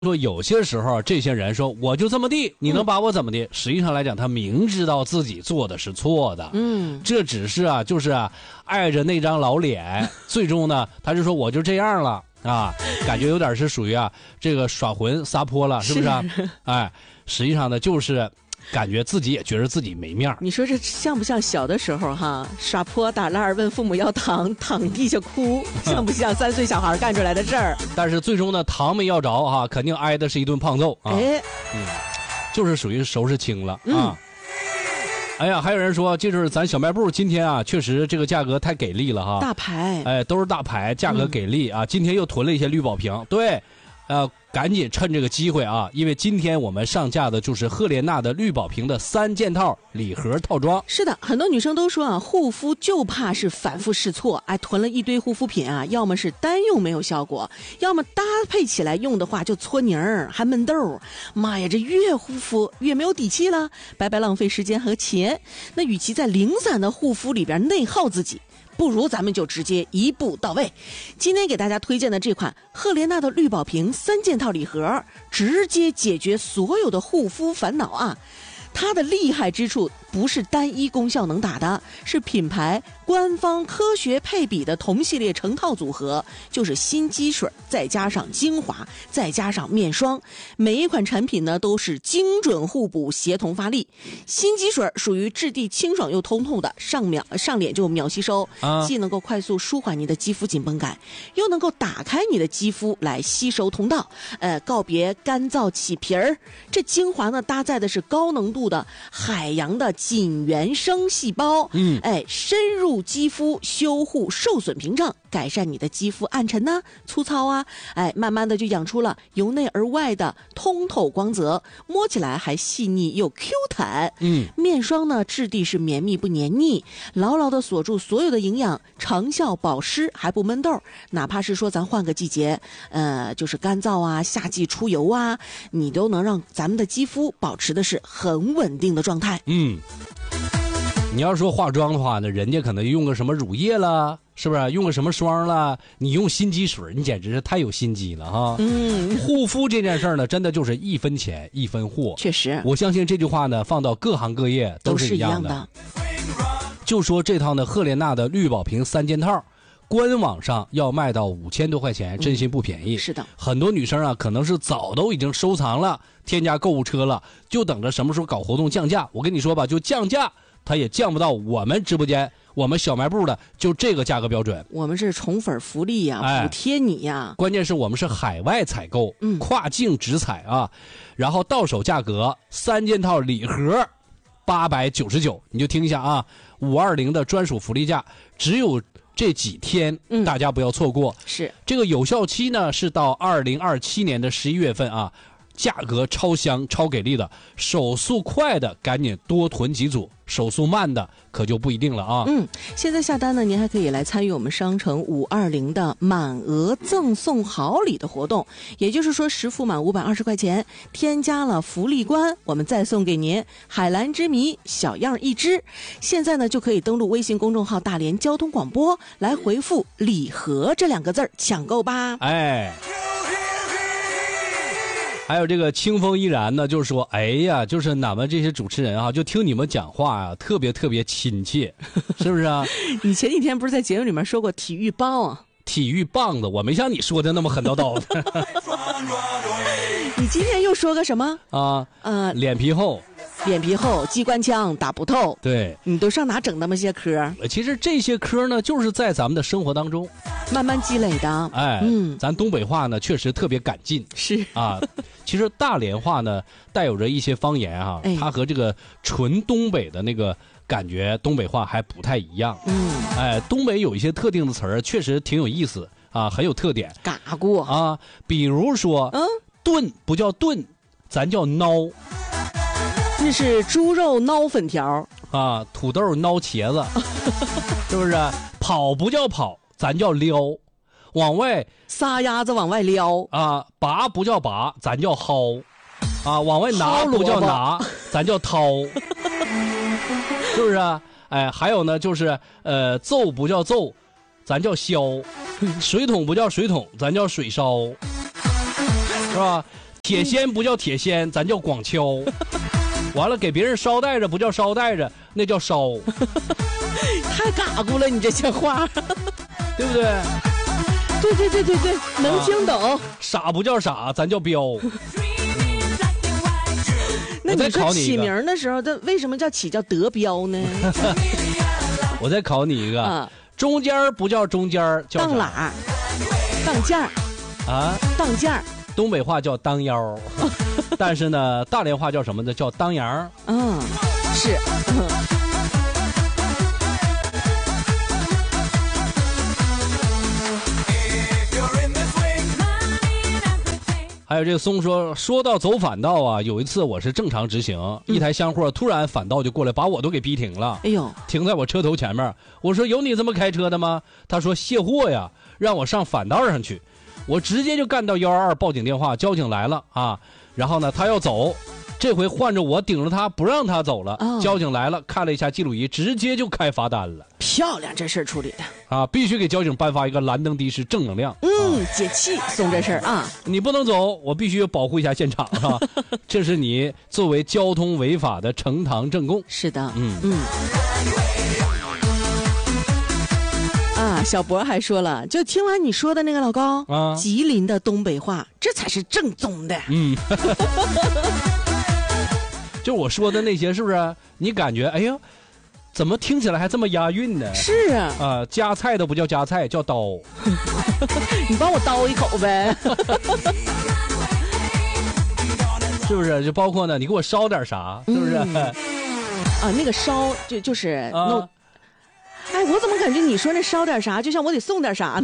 说有些时候这些人说我就这么地，你能把我怎么的？实际上来讲，他明知道自己做的是错的，这只是就是爱着那张老脸，最终呢，他就说我就这样了啊，感觉有点是属于这个耍混撒泼了，是不是？哎，实际上呢，就是感觉自己也觉得自己没面儿。 你说这像不像小的时候耍泼打烂问父母要糖，躺地下哭，像不像3岁小孩干出来的事儿？ 但是最终呢，糖没要着肯定挨的是一顿胖揍啊。就是属于收拾清了啊。哎呀，还有人说，就是咱小卖部今天确实这个价格太给力了哈。 大牌， 哎，都是大牌，价格给力啊。今天又囤了一些绿宝瓶，对，赶紧趁这个机会因为今天我们上架的就是赫莲娜的绿宝瓶的3件套礼盒套装。 是的，很多女生都说护肤就怕是反复试错，囤了一堆护肤品要么是单用没有效果，要么搭配起来用的话就搓泥儿还闷痘。妈呀，这越护肤越没有底气了，白白浪费时间和钱。那与其在零散的护肤里边内耗自己，不如咱们就直接一步到位。今天给大家推荐的这款赫莲娜的绿宝瓶3件套礼盒，直接解决所有的护肤烦恼它的厉害之处不是单一功效能打的，是品牌官方科学配比的同系列成套组合，就是新肌水再加上精华再加上面霜，每一款产品呢都是精准互补，协同发力。新肌水属于质地清爽又通透的，上脸就秒吸收，既能够快速舒缓你的肌肤紧绷感，又能够打开你的肌肤来吸收通道，告别干燥起皮儿。这精华呢搭载的是高浓度的海洋的锦原生细胞，深入肌肤，修护受损屏障，改善你的肌肤暗沉粗糙慢慢的就养出了由内而外的通透光泽，摸起来还细腻又 Q 弹。面霜呢质地是绵密不黏腻，牢牢的锁住所有的营养，长效保湿还不闷痘。哪怕是说咱换个季节，就是干燥夏季出油你都能让咱们的肌肤保持的是很稳定的状态。 你要说化妆的话呢，人家可能用个什么乳液了，是不是用个什么霜了？你用心机水，你简直是太有心机了哈。护肤这件事儿呢，真的就是1分钱1分货。 确实， 我相信这句话呢，放到各行各业都是一样的。就说这套呢，赫莲娜的绿宝瓶3件套，官网上要卖到5000多块钱，真心不便宜。 是的， 很多女生可能是早都已经收藏了，添加购物车了，就等着什么时候搞活动降价。我跟你说吧，就降价，它也降不到我们直播间，我们小卖部的就这个价格标准。 我们是宠粉福利补贴你关键是我们是海外采购，跨境直采然后到手价格3件套礼盒899，你就听一下520的专属福利价，只有这几天，大家不要错过。 是这个有效期呢是到2027年的11月份价格超香超给力的，手速快的赶紧多囤几组，手速慢的可就不一定了现在下单呢，您还可以来参与我们商城520的满额赠送好礼的活动，也就是说实付满520块钱，添加了福利关，我们再送给您海蓝之谜小样一只。现在呢就可以登录微信公众号大连交通广播来回复礼盒这2个字抢购吧。 还有这个清风依然呢，就是说，哎呀，就是俺们这些主持人就听你们讲话特别特别亲切，是不是你前几天不是在节目里面说过体育棒体育棒子，我没像你说的那么狠叨叨的。 你今天又说个什么脸皮厚， 机关枪打不透。 对， 你都上哪整那么些科？ 其实这些科呢，就是在咱们的生活当中慢慢积累的。 咱东北话呢确实特别赶进。 是其实大连话呢带有着一些方言它和这个纯东北的那个感觉东北话还不太一样。东北有一些特定的词儿确实挺有意思很有特点。 嘎咕比如说炖不叫炖，咱叫孬。 那是猪肉孬粉条土豆孬茄子，是不是？跑不叫跑，咱叫撩。往外撒丫子往外撩拔不叫拔，咱叫薅往外拿不叫拿，咱叫掏。是不是还有呢，就是揍不叫揍，咱叫削。水桶不叫水桶，咱叫水烧，是吧？ 铁锨不叫铁锨，咱叫广敲。完了，给别人捎带着不叫捎带着，那叫烧。 太嘎咕了，你这些话， 对不对？ 对，能听懂。 傻不叫傻，咱叫彪。 那你说起名的时候，它为什么起叫德彪呢？ 我再考你一个，中间不叫中间，叫当喇，当件儿啊， 当件儿。 东北话叫当腰，但是呢，大连话叫什么呢？叫当阳。 是。 还有这个松说到走反道啊，有一次我是正常直行，一台厢货突然反道就过来，把我都给逼停了。 哎呦， 停在我车头前面。我说有你这么开车的吗？他说卸货呀，让我上反道上去。我直接就干到112报警电话，交警来了啊，然后呢他要走，这回换着我顶着他不让他走了。交警来了，看了一下记录仪，直接就开罚单了。 漂亮，这事儿处理的啊！必须给交警颁发一个蓝灯的士正能量。 解气送这事儿啊！ 你不能走，我必须保护一下现场啊！这是你作为交通违法的呈堂证供。 是的，小博还说了，就听完你说的那个老高啊，吉林的东北话，这才是正宗的。 就我说的那些，是不是？你感觉，哎呦，怎么听起来还这么押韵呢？ 是啊， 夹菜的不叫夹菜，叫刀。 你帮我叨一口呗。 是不是？就包括呢，你给我烧点啥，是不是？ 那个烧就是弄。哎，我怎么感觉你说那烧点啥，就像我得送点啥呢？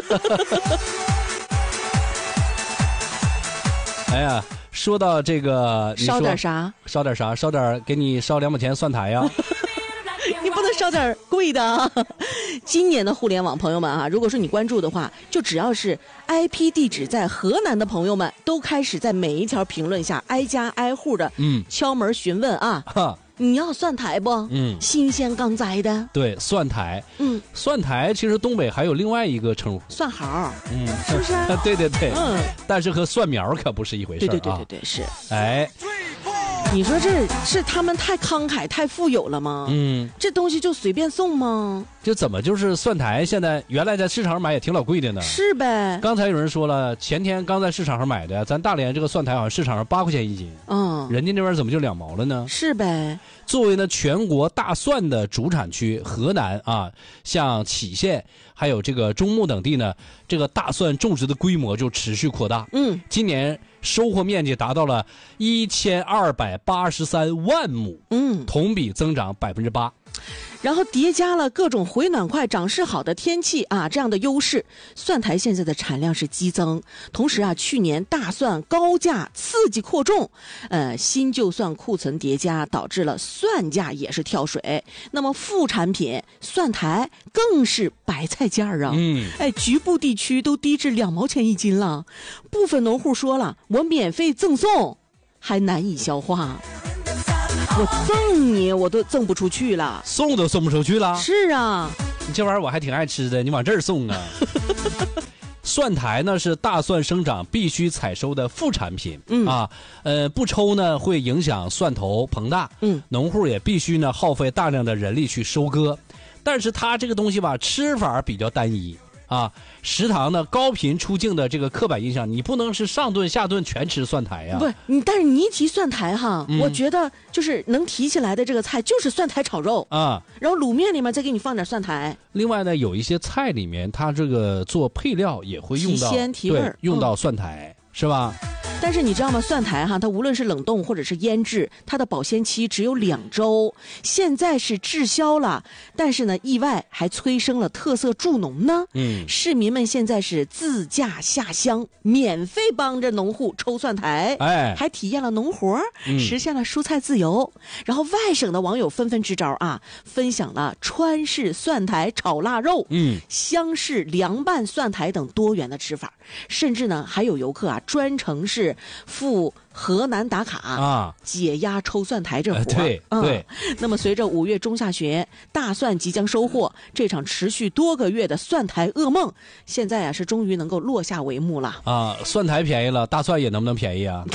哎呀，说到这个， 烧点啥？ 烧点啥？烧点给你烧2毛钱蒜苔呀。 你不能烧点贵的啊！今年的互联网朋友们啊，如果说你关注的话，就只要是 IP 地址在河南的朋友们，都开始在每一条评论下挨家挨户的敲门询问啊。你要蒜苔不？新鲜刚摘的。对， 蒜苔。蒜苔其实东北还有另外一个称呼， 蒜毫。是不是？ 对。但是和蒜苗可不是一回事啊。 对，是。 哎， 你说这是他们太慷慨、太富有了吗？这东西就随便送吗？ 这怎么就是蒜苔？现在原来在市场上买也挺老贵的呢。 是呗。 刚才有人说了，前天刚在市场上买的，咱大连这个蒜苔好像市场上8块钱1斤。人家那边怎么就2毛了呢？ 是呗。 作为呢全国大蒜的主产区，河南啊，像杞县还有这个中牟等地呢，这个大蒜种植的规模就持续扩大。今年收获面积达到了1283万亩，同比增长8%。 然后叠加了各种回暖快、长势好的天气啊，这样的优势，蒜苔现在的产量是激增。同时啊，去年大蒜高价刺激扩重，新旧蒜库存叠加，导致了蒜价也是跳水。那么副产品蒜苔更是白菜价啊，局部地区都低至2毛钱1斤了。部分农户说了，我免费赠送，还难以消化。我赠你，我都赠不出去了， 送都送不出去了。 是啊， 你这玩意儿我还挺爱吃的，你往这儿送啊。蒜苔呢是大蒜生长必须采收的副产品，不抽呢会影响蒜头膨大，农户也必须呢耗费大量的人力去收割，但是它这个东西吧，吃法比较单一。食堂呢高频出镜的这个刻板印象，你不能是上顿下顿全吃蒜苔呀。 不，但是你一提蒜苔哈，我觉得就是能提起来的这个菜就是蒜苔炒肉啊，然后卤面里面再给你放点蒜苔。 另外呢，有一些菜里面它这个做配料也会用到提鲜提味， 用到蒜苔，是吧？ 但是你知道吗？蒜苔哈，它无论是冷冻或者是腌制，它的保鲜期只有2周。现在是滞销了，但是呢，意外还催生了特色助农呢。市民们现在是自驾下乡，免费帮着农户抽蒜苔，还体验了农活，实现了蔬菜自由。然后外省的网友纷纷支招啊，分享了川式蒜苔炒腊肉，湘式凉拌蒜苔等多元的吃法，甚至呢，还有游客啊专程是是赴河南打卡啊， 解压抽蒜苔这活。 对。 那么随着5月中下旬，大蒜即将收获，这场持续多个月的蒜苔噩梦，现在是终于能够落下帷幕了。 蒜苔便宜了，大蒜也能不能便宜啊？